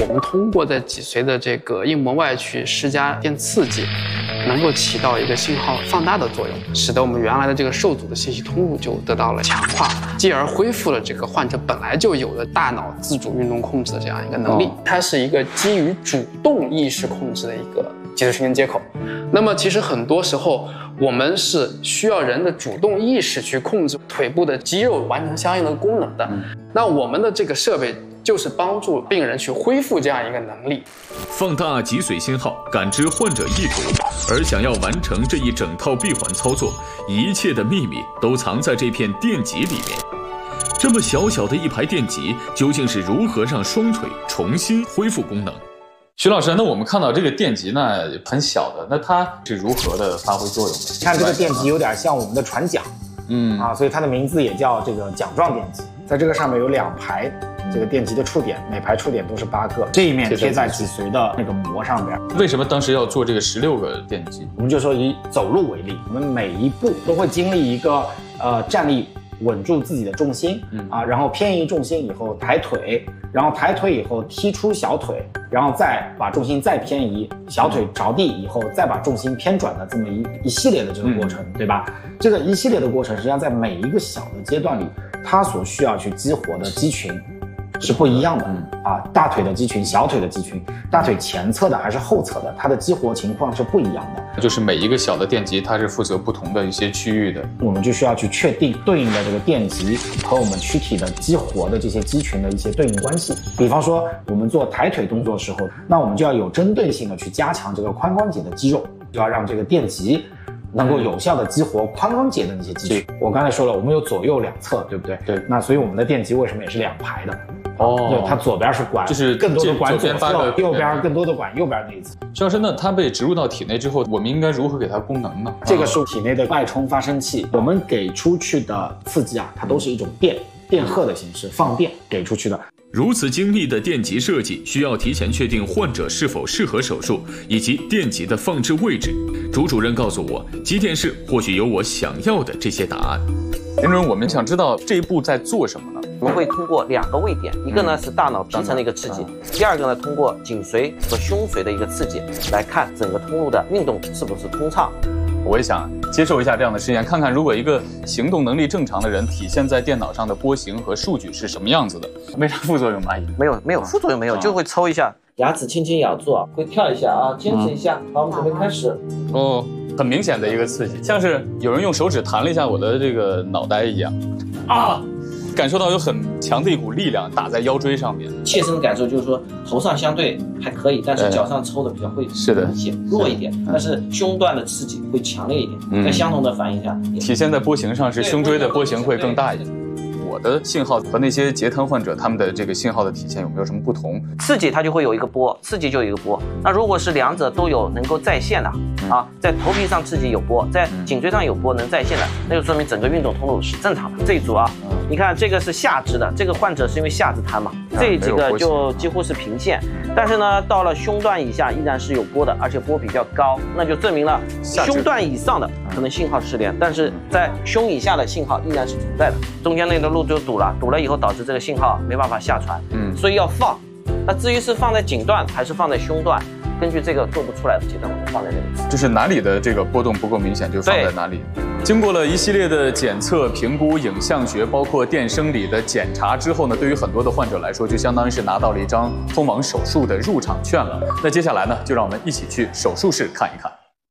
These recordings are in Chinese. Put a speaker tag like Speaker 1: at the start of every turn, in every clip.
Speaker 1: 我们通过在脊髓的这个硬膜外去施加电刺激，能够起到一个信号放大的作用，使得我们原来的这个受阻的信息通路就得到了强化，继而恢复了这个患者本来就有的大脑自主运动控制的这样一个能力。它是一个基于主动意识控制的一个脊髓神经接口。那么其实很多时候我们是需要人的主动意识去控制腿部的肌肉完成相应的功能的。那我们的这个设备就是帮助病人去恢复这样一个能力，
Speaker 2: 放大脊髓信号，感知患者意图。而想要完成这一整套闭环操作，一切的秘密都藏在这片电极里面。这么小小的一排电极，究竟是如何让双腿重新恢复功能？
Speaker 3: 徐老师，那我们看到这个电极呢很小的，那它是如何的发挥作用的？
Speaker 4: 看这个电极有点像我们的船桨，所以它的名字也叫这个桨状电极。在这个上面有2排这个电极的触点，每排触点都是8个，这一面贴在脊髓的那个膜上边。
Speaker 3: 为什么当时要做这个16个电极？
Speaker 4: 我们就说以走路为例，我们每一步都会经历一个站立稳住自己的重心然后偏移重心以后抬腿，然后抬腿以后踢出小腿，然后再把重心再偏移，小腿着地以后再把重心偏转的这么一系列的这个过程，对吧？这个一系列的过程实际上在每一个小的阶段里，它所需要去激活的肌群是不一样的大腿的肌群、小腿的肌群，大腿前侧的还是后侧的，它的激活情况是不一样的。
Speaker 3: 就是每一个小的电极，它是负责不同的一些区域的，我
Speaker 4: 们就需要去确定对应的这个电极和我们躯体的激活的这些肌群的一些对应关系。比方说，我们做抬腿动作的时候，那我们就要有针对性的去加强这个髋关节的肌肉，就要让这个电极能够有效的激活髋关节的那些肌群。我刚才说了，我们有左右2侧，对不对？对。那所以我们的电极为什么也是2排的？对，它左边是管，就是更多的管左侧，右边更多的管右边那一侧。
Speaker 3: 徐老师，那它被植入到体内之后，我们应该如何给它功能呢？
Speaker 4: 这个是体内的脉冲发生器，我们给出去的刺激它都是一种电荷的形式，放电给出去的。
Speaker 2: 如此精密的电极设计，需要提前确定患者是否适合手术，以及电极的放置位置。朱主任告诉我，肌电室或许有我想要的这些答案。
Speaker 3: 林主任，我们想知道这一步在做什么呢？
Speaker 5: 我们会通过2个位点，一个呢是大脑皮层的一个刺激，第2个呢通过颈髓和胸髓的一个刺激，来看整个通路的运动是不是通畅。
Speaker 3: 我也想接受一下这样的实验，看看如果一个行动能力正常的人体现在电脑上的波形和数据是什么样子的。没啥副作用吗？
Speaker 5: 没有副作用，没有，就会抽一下，牙齿轻轻咬住，会跳一下坚持一下。好，我们准备开始。
Speaker 3: 很明显的一个刺激，像是有人用手指弹了一下我的这个脑袋一样感受到有很强的一股力量打在腰椎上面。
Speaker 5: 切身感受就是说，头上相对还可以，但是脚上抽的比较会明显弱一点，但是胸段的刺激会强烈一点。在相同的反应下，
Speaker 3: 体现在波形上是胸椎的波形会更大一点。我的信号和那些截瘫患者他们的这个信号的体现有没有什么不同？
Speaker 5: 刺激它就会有一个波，刺激就有一个波。那如果是2者都有能够在线的在头皮上刺激有波，在颈椎上有波能在线的，那就说明整个运动通路是正常的。这一组你看这个是下肢的，这个患者是因为下肢瘫嘛，这几个就几乎是平线。但是呢，到了胸段以下依然是有波的，而且波比较高，那就证明了胸段以上的可能信号失联，但是在胸以下的信号依然是存在的。中间那条路就堵了以后导致这个信号没办法下传，所以要放。那至于是放在颈段还是放在胸段，根据这个做不出来的阶段，我们放在那里，
Speaker 3: 就是哪里的这个波动不够明显就放在哪里。经过了一系列的检测、评估、影像学，包括电生理的检查之后呢，对于很多的患者来说，就相当于是拿到了一张通往手术的入场券了。那接下来呢，就让我们一起去手术室看一看。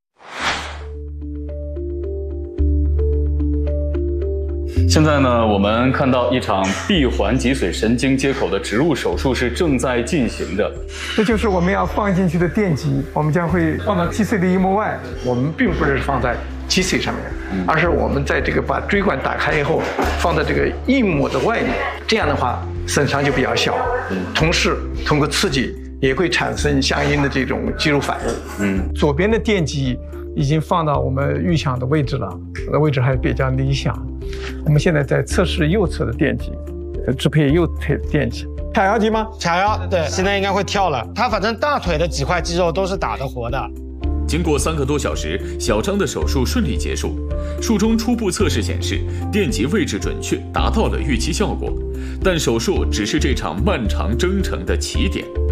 Speaker 3: 现在呢，我们看到一场闭环脊髓神经接口的植入手术是正在进行着。
Speaker 6: 这就是我们要放进去的电极，我们将会放到脊髓的硬膜外。我们并不是放在脊髓上面，而是我们在这个把椎管打开以后，放在这个硬膜的外面。这样的话，损伤就比较小。同时，通过刺激也会产生相应的这种肌肉反应。左边的电极已经放到我们预想的位置了，位置还比较理想。我们现在在测试右侧的电极，支配右腿电极。髂摇肌吗？
Speaker 4: 髂摇，对，现在应该会跳了。它反正大腿的几块肌肉都是打得活的。
Speaker 2: 经过3个多小时，小张的手术顺利结束。术中初步测试显示，电极位置准确，达到了预期效果。但手术只是这场漫长征程的起点。